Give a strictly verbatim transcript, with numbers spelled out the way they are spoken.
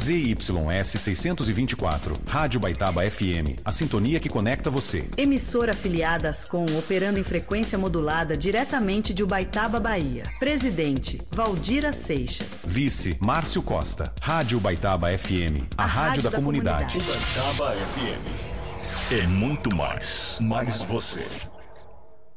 Z Y S seiscentos e vinte e quatro, Rádio Baitaba F M, a sintonia que conecta você. Emissora afiliada Ascom, operando em frequência modulada diretamente de Ubaitaba, Bahia. Presidente, Valdira Seixas. Vice, Márcio Costa. Rádio Baitaba F M, a, a rádio, rádio da, da comunidade. comunidade. Baitaba F M. É muito mais, mais você.